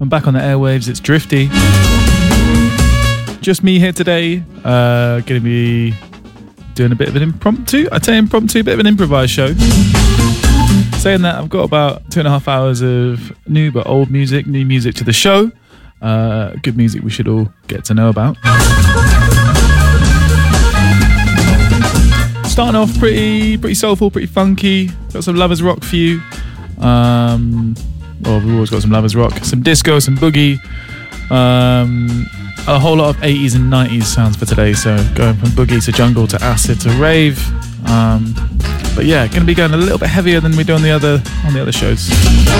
I'm back on the airwaves. It's Drifty. Just me here today. Going to be doing a bit of an impromptu. I'd say impromptu, a bit of an improvised show. Saying that, I've got about 2.5 hours of new but old music, new music to the show. Good music we should all get to know about. Starting off pretty soulful, pretty funky. Got some lovers rock for you. Well, we've always got some lovers rock, some disco, some boogie. A whole lot of 80s and 90s sounds for today. So going from boogie to jungle to acid to rave. But yeah, going to be going a little bit heavier than we do on the other shows.